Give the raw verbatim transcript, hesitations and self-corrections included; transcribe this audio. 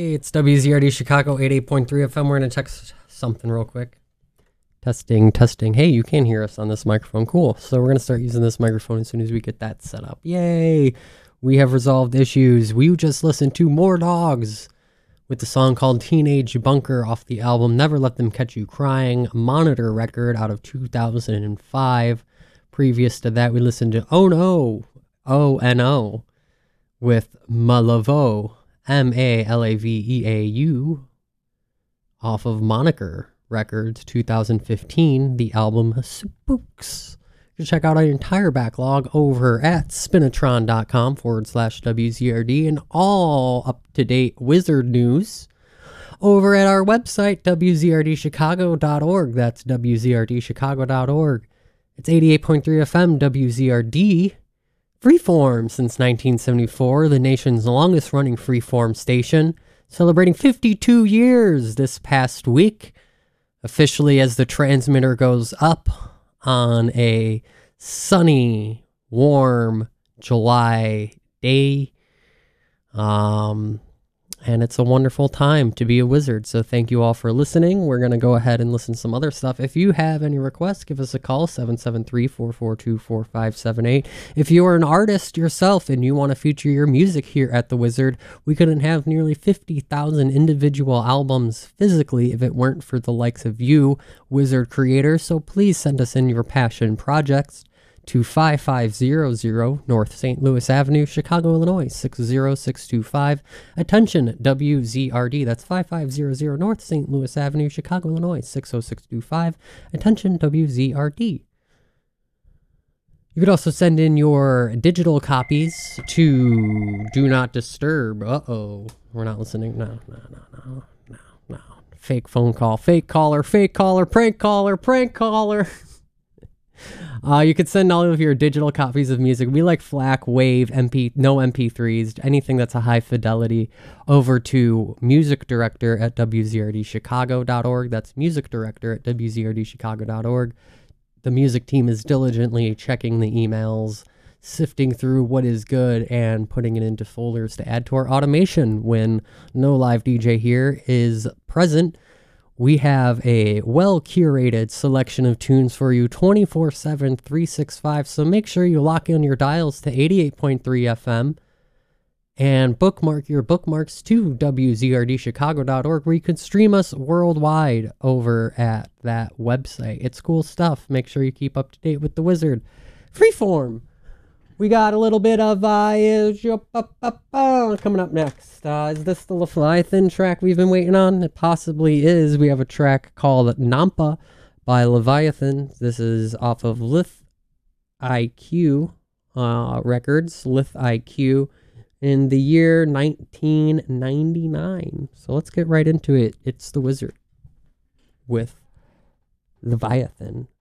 Hey, it's W Z R D Chicago eighty-eight point three F M. We're going to check something real quick. Testing, testing. Hey, you can hear us on this microphone. Cool. So we're going to start using this microphone as soon as we get that set up. Yay! We have resolved issues. We just listened to More Dogs with the song called Teenage Bunker off the album Never Let Them Catch You Crying, Monitor record out of two thousand five. Previous to that, we listened to Oh No, O N O with Malavo, M A L A V E A U, off of Moniker Records two thousand fifteen, the album Spooks. You can check out our entire backlog over at spinatron.com forward slash WZRD and all up-to-date Wizard news over at our website, W Z R D chicago dot org. That's W Z R D chicago dot org. It's eighty-eight point three F M, W Z R D. Freeform since nineteen seventy-four, the nation's longest-running freeform station, celebrating fifty-two years this past week, officially as the transmitter goes up on a sunny, warm July day. Um, and it's a wonderful time to be a wizard. So thank you all for listening. We're going to go ahead and listen to some other stuff. If you have any requests, give us a call, seven seven three, four four two, four five seven eight. If you are an artist yourself and you want to feature your music here at The Wizard, we couldn't have nearly fifty thousand individual albums physically if it weren't for the likes of you, wizard creators. So please send us in your passion projects to five five zero zero North Saint Louis Avenue, Chicago, Illinois, six zero six two five. Attention, W Z R D. That's five five zero zero North Saint Louis Avenue, Chicago, Illinois, six zero six two five. Attention, W Z R D. You could also send in your digital copies to Do Not Disturb. Uh-oh. We're not listening. No, no, no, no, no, no. Fake phone call. Fake caller. Fake caller. Prank caller. Prank caller. Uh, you could send all of your digital copies of music. We like FLAC, WAVE, M P, no M P threes, anything that's a high fidelity, over to music director at W Z R D chicago dot org. That's music director at W Z R D chicago dot org. The music team is diligently checking the emails, sifting through what is good, and putting it into folders to add to our automation when no live D J here is present. We have a well-curated selection of tunes for you twenty-four seven, three sixty-five, so make sure you lock in your dials to eighty-eight point three F M and bookmark your bookmarks to W Z R D chicago dot org, where you can stream us worldwide over at that website. It's cool stuff. Make sure you keep up to date with The Wizard. Freeform. We got a little bit of uh, coming up next. Uh, is this the Leviathan track we've been waiting on? It possibly is. We have a track called Nampa by Leviathan. This is off of Lith I Q uh, Records, Lith I Q, in the year nineteen ninety-nine. So let's get right into it. It's The Wizard with Leviathan.